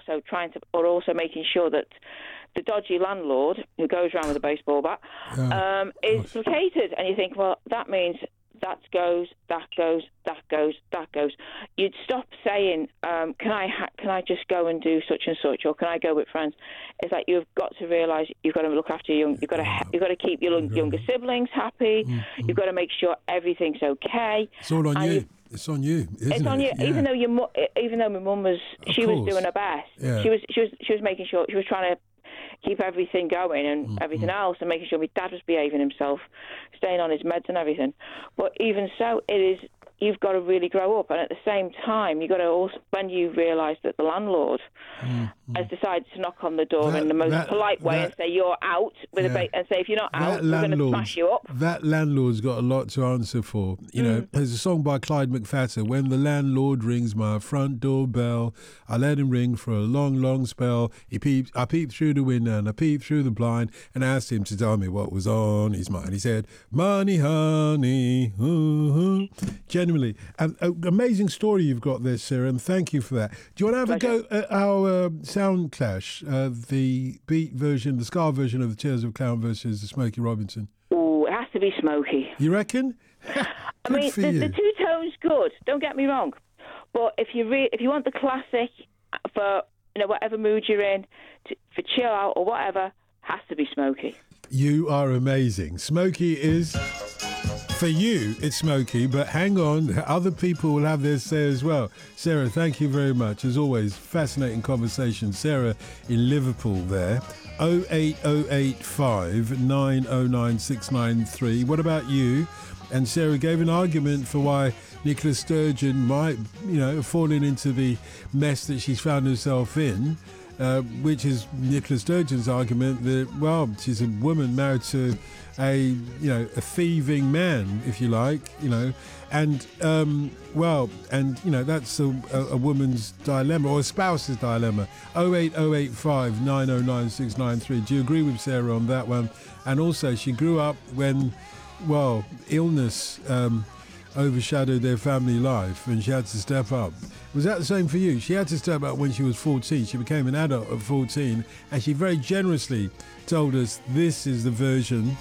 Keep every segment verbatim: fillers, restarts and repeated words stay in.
also trying to, or also making sure that the dodgy landlord who goes around with a baseball bat Yeah. um, is placated. And you think, well, that means that goes, that goes, that goes, that goes. You'd stop saying, um, "Can I, ha- can I just go and do such and such, or can I go with friends?" It's like you've got to realise you've got to look after your young. You've got to, ha- you've got to keep your younger siblings happy. Mm-hmm. You've got to make sure everything's okay. It's all on And you. you- It's on you, isn't It's on it? you, Yeah. even though your mu- even though my mum was, Of she was course. doing her best. Yeah. She was, she was, she was making sure she was trying to keep everything going and Mm-hmm. everything else, and making sure my dad was behaving himself, staying on his meds and everything. But even so, it is. You've got to really grow up, and at the same time, you've got to also, when you realise that the landlord Mm-hmm. has decided to knock on the door That- in the most that- polite way that- and say you're out with Yeah. a ba- and say if you're not out, That we're going to landlord's, smash you up. that landlord's got a lot to answer for. You know, there's a song by Clyde McPhatter, "When the landlord rings my front door bell, I let him ring for a long, long spell. He peeped, I peeped through the window and I peeped through the blind and asked him to tell me what was on his mind. He said, 'Money, honey.'" Ooh, Genuinely, an amazing story you've got there, Sarah, and thank you for that. Do you want to have a go at our uh, sound clash, uh, the beat version, the ska version of the Tears of a Clown versus the Smokey Robinson? Oh, it has to be Smokey. You reckon? I Good mean, for the, you. the two tones good. Don't get me wrong, but if you re- if you want the classic for you know whatever mood you're in, to, for chill out or whatever, has to be Smokey. You are amazing. Smokey is, for you, it's Smokey, but hang on, other people will have their say as well. Sarah, thank you very much. As always, fascinating conversation. Sarah in Liverpool there. oh eight oh eight five nine oh nine six nine three. What about you? And Sarah gave an argument for why Nicola Sturgeon might, you know, have fallen into the mess that she's found herself in. Uh, which is Nicola Sturgeon's argument that, well, she's a woman married to a, you know, a thieving man, if you like, you know, and, um, well, and, you know, that's a, a, a woman's dilemma, or a spouse's dilemma. oh eight oh eight five nine oh nine six nine three. Do you agree with Sarah on that one? And also, she grew up when, well, illness um, overshadowed their family life and she had to step up. Was that the same for you? She had to step up when she was fourteen. She became an adult at fourteen, and she very generously told us this is the version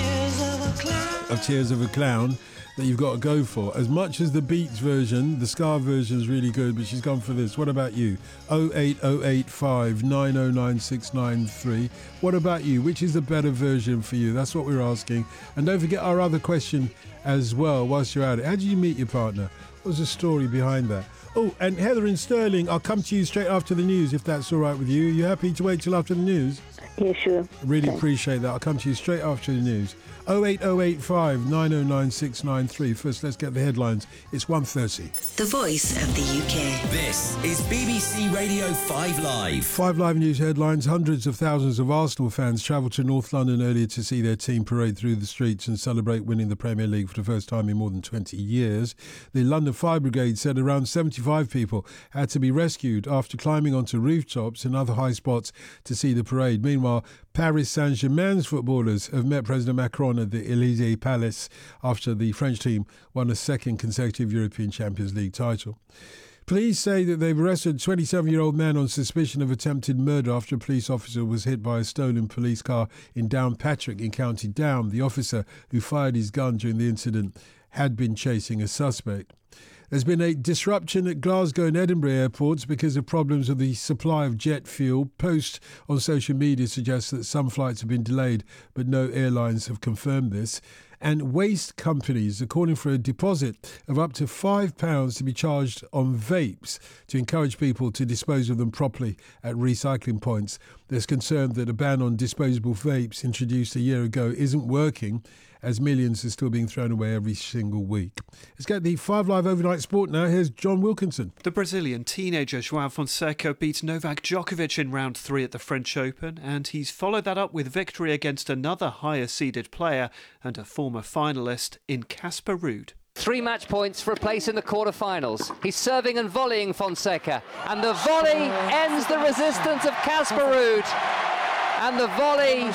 of Tears of a Clown that you've got to go for. As much as the Beats version, the ska version is really good, but she's gone for this. What about you? oh eight oh eight five nine oh nine six nine three. What about you? Which is the better version for you? That's what we're asking. And don't forget our other question as well whilst you're at it. How did you meet your partner? What was the story behind that? Oh, and Heather in Stirling, I'll come to you straight after the news, if that's all right with you. Are you happy to wait till after the news? Yeah, sure. Really Okay. appreciate that. I'll come to you straight after the news. oh eight oh eight five nine oh nine six nine three. First, let's get the headlines. It's one thirty. The voice of the U K. This is B B C Radio five Live. Five Live News headlines. Hundreds of thousands of Arsenal fans travelled to North London earlier to see their team parade through the streets and celebrate winning the Premier League for the first time in more than twenty years. The London Fire Brigade said around seventy-five people had to be rescued after climbing onto rooftops and other high spots to see the parade. Meanwhile, Paris Saint-Germain's footballers have met President Macron at the Élysée Palace after the French team won a second consecutive European Champions League title. Police say that they've arrested a twenty-seven-year-old man on suspicion of attempted murder after a police officer was hit by a stolen police car in Downpatrick in County Down. The officer who fired his gun during the incident had been chasing a suspect. There's been a disruption at Glasgow and Edinburgh airports because of problems with the supply of jet fuel. Posts on social media suggest that some flights have been delayed, but no airlines have confirmed this. And waste companies are calling for a deposit of up to five pounds to be charged on vapes to encourage people to dispose of them properly at recycling points. There's concern that a ban on disposable vapes introduced a year ago isn't working, as millions are still being thrown away every single week. Let's get the Five Live Overnight Sport now. Here's John Wilkinson. The Brazilian teenager João Fonseca beat Novak Djokovic in round three at the French Open, and he's followed that up with victory against another higher-seeded player and a former finalist in Casper Ruud. Three match points for a place in the quarter-finals. He's serving and volleying Fonseca, and the volley ends the resistance of Casper Ruud. And the volley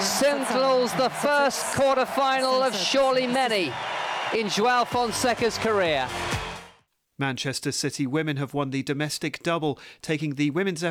signals the first quarter-final of surely many in João Fonseca's career. Manchester City women have won the domestic double, taking the Women's